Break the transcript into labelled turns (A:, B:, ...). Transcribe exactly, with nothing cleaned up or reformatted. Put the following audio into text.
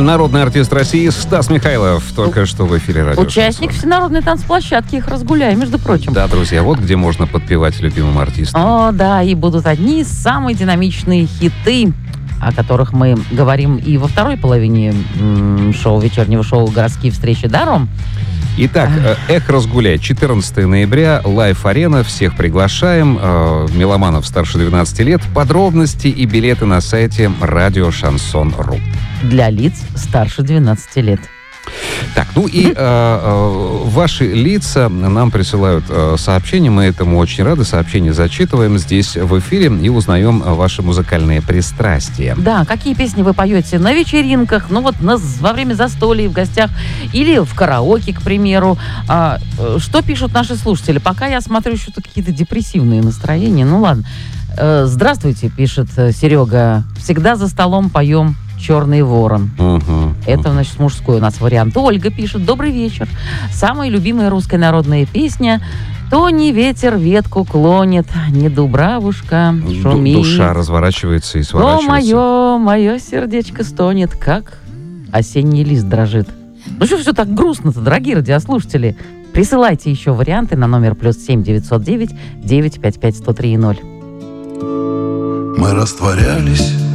A: Народный артист России Стас Михайлов только что в эфире радио
B: Участник
A: Шансон.
B: всенародной танцплощадки «Их разгуляй», между прочим.
A: Да, друзья, вот где можно подпевать любимым артистам.
B: О, да, и будут одни самые динамичные хиты, о которых мы говорим и во второй половине м, шоу, вечернего шоу «Городские встречи даром».
A: Итак, «Эх, разгуляй», четырнадцатого ноября, Лайф-арена, всех приглашаем, э, меломанов старше двенадцати лет. Подробности и билеты на сайте радио шансон точка ру.
B: Для лиц старше двенадцати лет.
A: Так, ну и э, э, ваши лица нам присылают э, сообщения, мы этому очень рады, сообщения зачитываем здесь в эфире и узнаем ваши музыкальные пристрастия.
B: Да, какие песни вы поете на вечеринках, ну вот на, во время застолья в гостях или в караоке, к примеру. А, что пишут наши слушатели? Пока я смотрю, что-то какие-то депрессивные настроения. Ну ладно. Здравствуйте, пишет Серега. Всегда за столом поем «Черный ворон».
A: Угу.
B: Это, значит, мужской у нас вариант. Ольга пишет: добрый вечер. Самая любимая русская народная песня «То не ветер ветку клонит, не дубравушка шумит».
A: Душа разворачивается и
B: То
A: сворачивается.
B: мое, мое сердечко стонет, как осенний лист дрожит. Ну что все так грустно-то, дорогие радиослушатели? Присылайте еще варианты на номер плюс семь девятьсот девять девять пять пять сто три ноль.
C: Мы растворялись